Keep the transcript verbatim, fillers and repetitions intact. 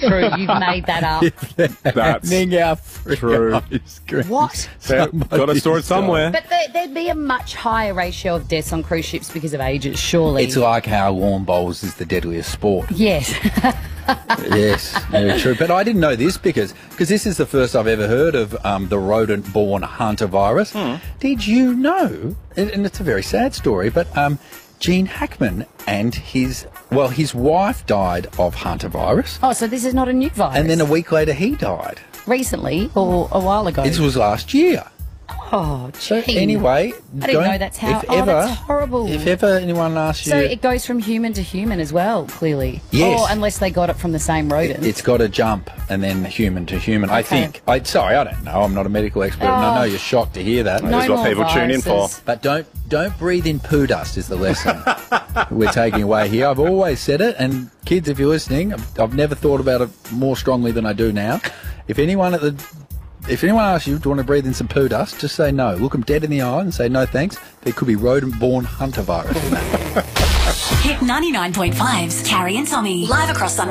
true. You've made that up. That's true. What? Got to store it somewhere. But there, there'd be a much higher ratio of deaths on cruise ships because of ages, surely. It's like how lawn bowls is the deadliest sport. Yes. Yes, very true. But I didn't know this because because this is the first I've ever heard of um, the rodent-borne hantavirus. Hmm. Did you know, and, and it's a very sad story, but um, Gene Hackman and his, well, his wife died of hantavirus. Oh, so this is not a new virus? And then a week later he died. Recently or a while ago? This was last year. Oh, So gee. anyway, I didn't know that's how. If Oh, ever, that's horrible. If ever anyone asks you, So it goes from human to human as well, clearly. Yes. Or unless they got it from the same rodent. it's got to jump and then human to human. I Okay. think. I sorry, I don't know. I'm not a medical expert, and I know Oh. you're shocked to hear that. no That's what more people tune in for. viruses. But don't don't breathe in poo dust is the lesson we're taking away here. I've always said it, and kids, if you're listening, I've, I've never thought about it more strongly than I do now. If anyone at the if anyone asks you, do you want to breathe in some poo dust, just say no. Look them dead in the eye and say no thanks. There could be rodent-borne hantavirus in that. Hit ninety-nine point five's Carrie and Tommy. Live across Sunday.